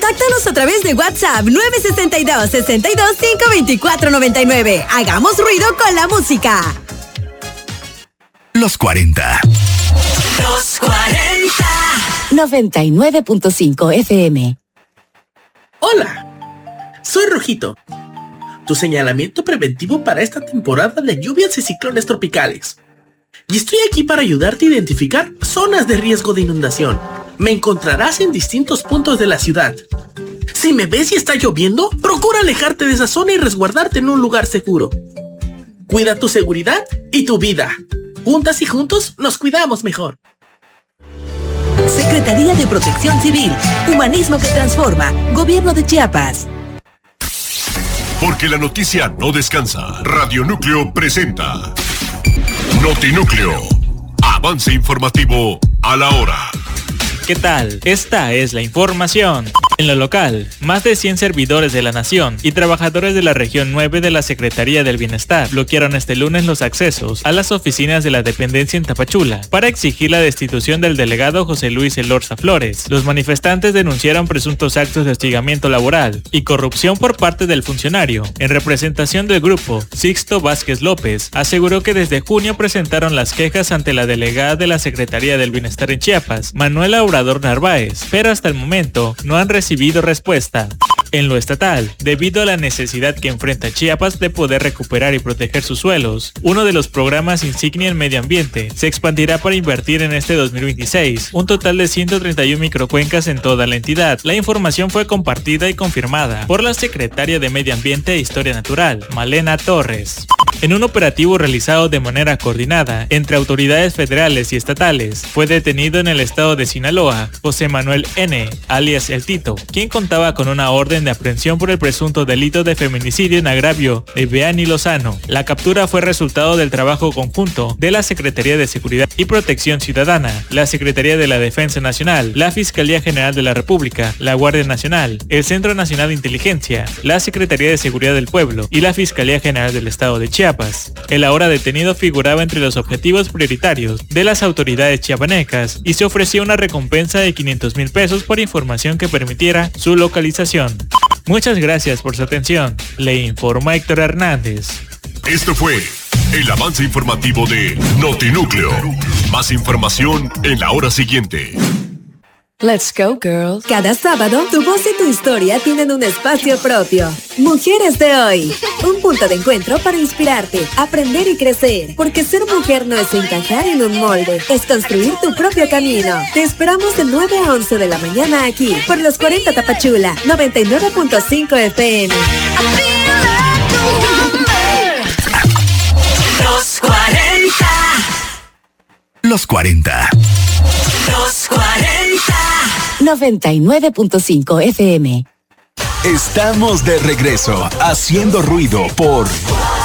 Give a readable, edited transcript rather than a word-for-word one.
Contáctanos a través de WhatsApp 962-62-524-99. Hagamos ruido con la música. Los 40. Los 40. 99.5 FM. Hola, soy Rojito, tu señalamiento preventivo para esta temporada de lluvias y ciclones tropicales. Y estoy aquí para ayudarte a identificar zonas de riesgo de inundación. Me encontrarás en distintos puntos de la ciudad. Si me ves y está lloviendo, procura alejarte de esa zona y resguardarte en un lugar seguro. Cuida tu seguridad y tu vida. Juntas y juntos nos cuidamos mejor. Secretaría de Protección Civil, Humanismo que Transforma, Gobierno de Chiapas. Porque la noticia no descansa. Radio Núcleo presenta Notinúcleo. Avance informativo a la hora. ¿Qué tal? Esta es la información. En lo local, más de 100 servidores de la Nación y trabajadores de la región 9 de la Secretaría del Bienestar bloquearon este lunes los accesos a las oficinas de la dependencia en Tapachula para exigir la destitución del delegado José Luis Elorza Flores. Los manifestantes denunciaron presuntos actos de hostigamiento laboral y corrupción por parte del funcionario. En representación del grupo, Sixto Vázquez López aseguró que desde junio presentaron las quejas ante la delegada de la Secretaría del Bienestar en Chiapas, Manuela Obrador Narváez, pero hasta el momento no han recibido respuesta. En lo estatal, debido a la necesidad que enfrenta Chiapas de poder recuperar y proteger sus suelos, uno de los programas insignia en medio ambiente se expandirá para invertir en este 2026 un total de 131 microcuencas en toda la entidad. La información fue compartida y confirmada por la secretaria de Medio Ambiente e Historia Natural, Malena Torres. En un operativo realizado de manera coordinada entre autoridades federales y estatales, fue detenido en el estado de Sinaloa José Manuel N., alias El Tito, quien contaba con una orden de aprehensión por el presunto delito de feminicidio en agravio de Beani Lozano. La captura fue resultado del trabajo conjunto de la Secretaría de Seguridad y Protección Ciudadana, la Secretaría de la Defensa Nacional, la Fiscalía General de la República, la Guardia Nacional, el Centro Nacional de Inteligencia, la Secretaría de Seguridad del Pueblo y la Fiscalía General del Estado de Chiapas. El ahora detenido figuraba entre los objetivos prioritarios de las autoridades chiapanecas y se ofrecía una recompensa de 500,000 pesos por información que permitiera su localización. Muchas gracias por su atención. Le informa Héctor Hernández. Esto fue el avance informativo de Notinúcleo. Más información en la hora siguiente. Let's go, girls. Cada sábado, tu voz y tu historia tienen un espacio propio. Mujeres de hoy. Un punto de encuentro para inspirarte, aprender y crecer. Porque ser mujer no es encajar en un molde, es construir tu propio camino. Te esperamos de 9 a 11 de la mañana aquí, por los 40 Tapachula, 99.5 FM. Los 40. Los 40. Los 40. 99.5 FM. Estamos de regreso, haciendo ruido por